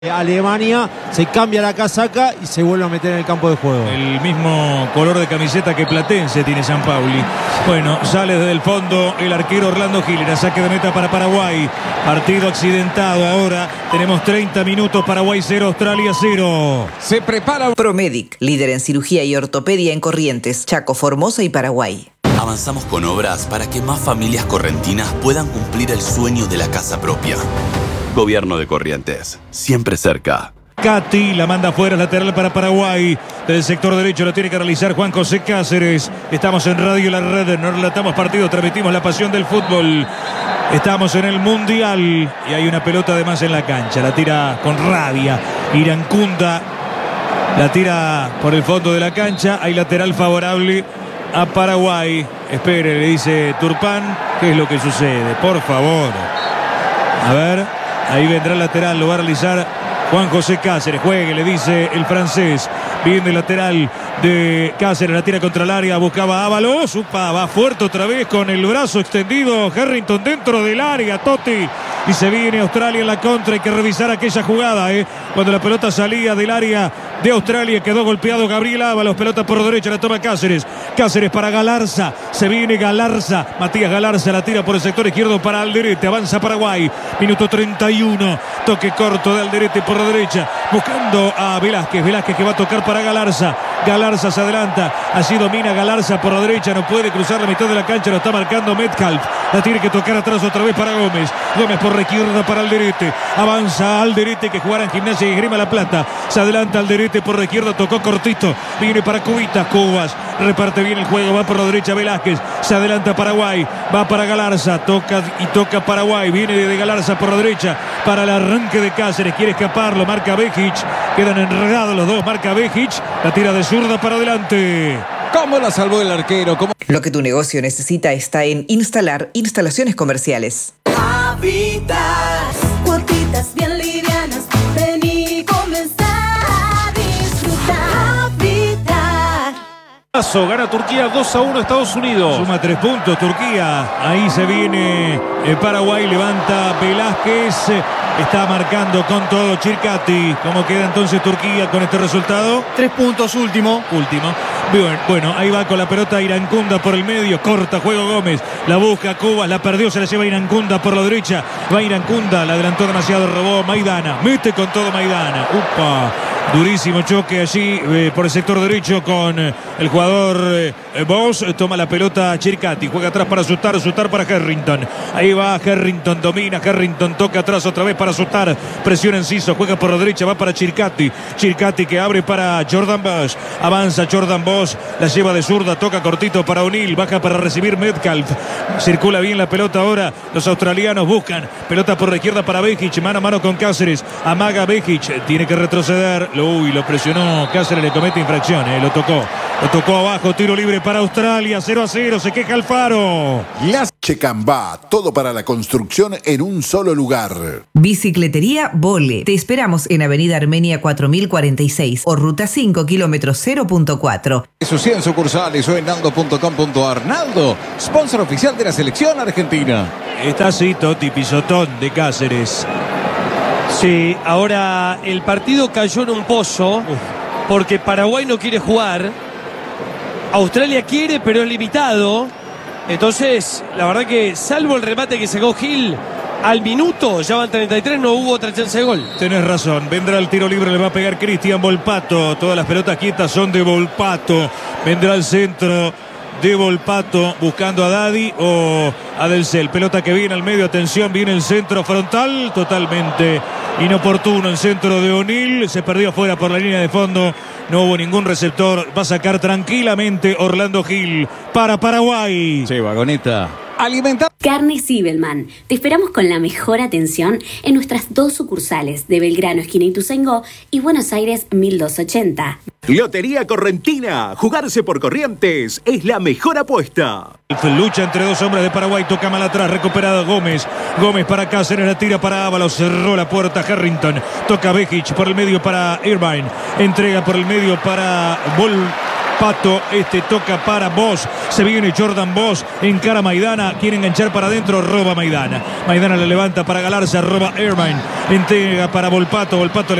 Alemania se cambia la casaca y se vuelve a meter en el campo de juego. El mismo color de camiseta que Platense tiene Gianpaoli. Bueno, sale desde el fondo el arquero Orlando Gil. Saque de meta para Paraguay. Partido accidentado ahora. Tenemos 30 minutos. Paraguay 0, Australia 0. Se prepara Promedic, líder en cirugía y ortopedia en Corrientes, Chaco, Formosa y Paraguay. Avanzamos con obras para que más familias correntinas puedan cumplir el sueño de la casa propia. Gobierno de Corrientes, siempre cerca. Cati la manda afuera, lateral para Paraguay. Del sector derecho lo tiene que realizar Juan José Cáceres. Estamos en Radio La Red, no relatamos partido, transmitimos la pasión del fútbol. Estamos en el Mundial y hay una pelota además en la cancha. La tira con rabia Irancunda. La tira por el fondo de la cancha. Hay lateral favorable a Paraguay. Espere, le dice Turpán. ¿Qué es lo que sucede? Por favor. A ver. Ahí vendrá el lateral, lo va a realizar Juan José Cáceres. Juegue, le dice el francés. Bien de lateral de Cáceres, la tira contra el área, buscaba Ábalos. Upa, va fuerte otra vez con el brazo extendido. Harrington dentro del área, Totti. Y se viene Australia en la contra. Hay que revisar aquella jugada, cuando la pelota salía del área de Australia. Quedó golpeado Gabriel Ábalos. Pelota por derecha, la toma Cáceres. Cáceres para Galarza. Se viene Galarza. Matías Galarza la tira por el sector izquierdo para Alderete. Avanza Paraguay. Minuto 31. Toque corto de Alderete por la derecha. Buscando a Velázquez. Velázquez que va a tocar para Galarza. Galarza se adelanta. Allí domina Galarza por la derecha. No puede cruzar la mitad de la cancha. Lo está marcando Metcalf. La tiene que tocar atrás otra vez para Gómez. Gómez por la izquierda para Alderete. Avanza Alderete que jugará en Gimnasia y Esgrima La Plata. Se adelanta Alderete por la izquierda. Tocó cortito. Viene para Cubitas. Cubas. Reparte bien el juego. Va por la derecha Velázquez. Se adelanta Paraguay. Va para Galarza. Toca y toca Paraguay. Viene de Galarza por la derecha. Para el arranque de Cáceres. Quiere escaparlo. Marca Bejic. Quedan enredados los dos. Marca Bejic. La tira de zurda para adelante. ¿Cómo la salvó el arquero? ¿Cómo? Lo que tu negocio necesita está en Instalar Instalaciones Comerciales. Habitat, cuotitas bien livianas, ven y comenzá a disfrutar. Habitat. Gana Turquía 2-1 a Estados Unidos. Suma 3 puntos Turquía. Ahí se viene Paraguay. Levanta Velázquez. Está marcando con todo Chircati. ¿Cómo queda entonces Turquía con este resultado? 3 puntos, último. Bueno, ahí va con la pelota Irancunda por el medio. Corta juego Gómez. La busca Cubas. La perdió. Se la lleva Irancunda por la derecha. Va Irancunda. La adelantó demasiado. Robó Maidana. Mete con todo Maidana. Upa. Durísimo choque allí por el sector derecho con el jugador Bosch. Toma la pelota Chircati. Juega atrás para Sutar. Sutar para Harrington. Ahí va Harrington. Domina Harrington. Toca atrás otra vez para Sutar. Presiona Enciso. Juega por la derecha. Va para Chircati. Chircati que abre para Jordan Bosch. Avanza Jordan Bosch. La lleva de zurda. Toca cortito para O'Neill. Baja para recibir Metcalf. Circula bien la pelota ahora. Los australianos buscan. Pelota por la izquierda para Bejic. Mano a mano con Cáceres. Amaga Bejic. Tiene que retroceder. Lo presionó Cáceres. Le comete infracción. Lo tocó abajo. Tiro libre para Australia. 0-0. Se queja Alfaro. Checambá, todo para la construcción en un solo lugar. Bicicletería Vole. Te esperamos en Avenida Armenia 4046 o Ruta 5, kilómetro 0.4. Sus 100 sucursales o en naldo.com.ar. Naldo, sponsor oficial de la selección argentina. Está así Totti, pisotón de Cáceres. Sí, ahora el partido cayó en un pozo porque Paraguay no quiere jugar. Australia quiere, pero es limitado. Entonces, la verdad que salvo el remate que sacó Gil al minuto, ya van 33, no hubo otra chance de gol. Tenés razón, vendrá el tiro libre, le va a pegar Cristian Volpato. Todas las pelotas quietas son de Volpato. Vendrá el centro de Volpato buscando a Daddy o a Delcel. Pelota que viene al medio, atención, viene el centro frontal, totalmente inoportuno el centro de O'Neill. Se perdió afuera por la línea de fondo. No hubo ningún receptor. Va a sacar tranquilamente Orlando Gil para Paraguay. Sí, vagoneta. Alimentar. Carnes Zibelman. Te esperamos con la mejor atención en nuestras 2 sucursales de Belgrano, esquina Ituzaingó, y Buenos Aires 1280. Lotería Correntina. Jugarse por Corrientes es la mejor apuesta. Lucha entre 2 hombres de Paraguay. Toca mal atrás. Recuperado Gómez. Gómez para Cáceres. La tira para Ábalos. Cerró la puerta Harrington. Toca Bejic por el medio para Irvine. Entrega por el medio para Pato, este toca para Bosch. Se viene Jordan Bosch, encara a Maidana, quiere enganchar para adentro, roba Maidana. Maidana la levanta para Galarza, roba Airman, entrega para Volpato. Volpato